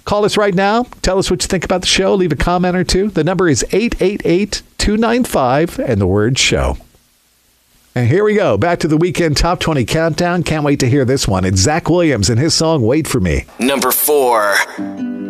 Call us right now. Tell us what you think about the show. Leave a comment or two. The number is 888-295 and the word show. And here we go. Back to the weekend top 20 countdown. Can't wait to hear this one. It's Zach Williams and his song, Wait For Me. Number 4.